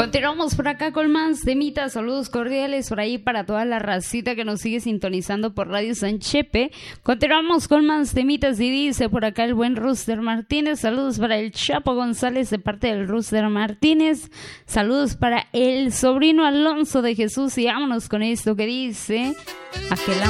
Continuamos por acá con más temitas, saludos cordiales por ahí para toda la racita que nos sigue sintonizando por Radio San Chepe. Continuamos con más temitas y dice por acá el buen Rooster Martínez, saludos para el Chapo González de parte del Rooster Martínez, saludos para el sobrino Alonso de Jesús y vámonos con esto que dice aquel